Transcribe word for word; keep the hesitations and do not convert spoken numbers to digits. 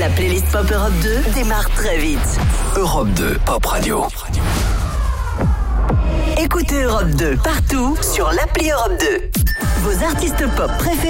La playlist Pop Europe deux démarre très vite. Europe deux, Pop Radio. Écoutez Europe deux partout sur l'appli Europe deux. Vos artistes pop préférés.